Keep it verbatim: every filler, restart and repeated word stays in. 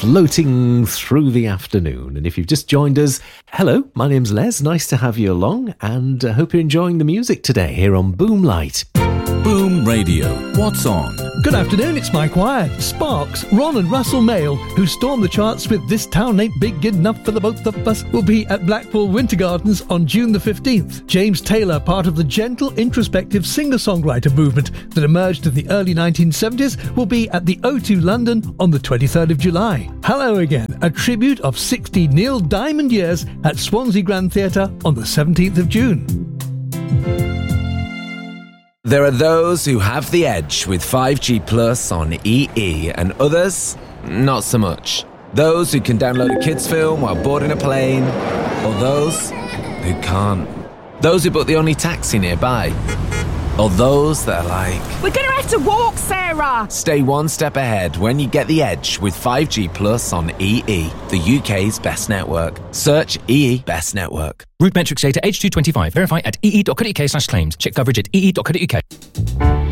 floating through the afternoon. And if you've just joined us, hello, my name's Les. Nice to have you along, and I hope you're enjoying the music today here on Boomlight. Boom Radio. What's on? Good afternoon, it's Mike Wyatt. Sparks, Ron and Russell Mail, who stormed the charts with This Town Ain't Big Good Enough for the Both of Us, will be at Blackpool Winter Gardens on June the fifteenth. James Taylor, part of the gentle, introspective singer-songwriter movement that emerged in the early nineteen seventies, will be at the O two London on the twenty-third of July. Hello Again, a tribute of sixty Neil Diamond years at Swansea Grand Theatre on the seventeenth of June. There are those who have the edge with five G Plus on E E, and others, not so much. Those who can download a kids' film while boarding a plane, or those who can't. Those who book the only taxi nearby, or those that are like, we're going to have to walk, Sarah! Stay one step ahead when you get the edge with five G Plus on E E, the U K's best network. Search E E Best Network. Root metrics data H two twenty-five. Verify at ee.co.uk slash claims. Check coverage at ee.co.uk.